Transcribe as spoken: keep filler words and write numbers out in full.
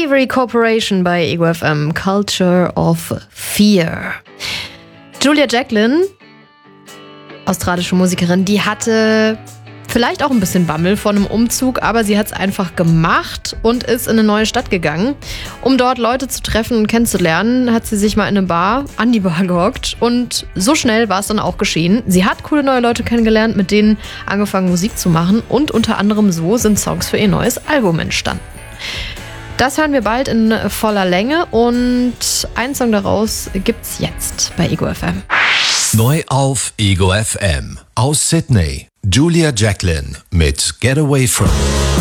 Slavery Corporation bei Ego F M, Culture of Fear. Julia Jacklin, australische Musikerin, die hatte vielleicht auch ein bisschen Bammel vor einem Umzug, aber sie hat es einfach gemacht und ist in eine neue Stadt gegangen. Um dort Leute zu treffen und kennenzulernen, hat sie sich mal in eine Bar, an die Bar gehockt und so schnell war es dann auch geschehen. Sie hat coole neue Leute kennengelernt, mit denen angefangen Musik zu machen und unter anderem so sind Songs für ihr neues Album entstanden. Das hören wir bald in voller Länge und einen Song daraus gibt's jetzt bei Ego F M. Neu auf Ego F M aus Sydney. Julia Jacklin mit Get Away From.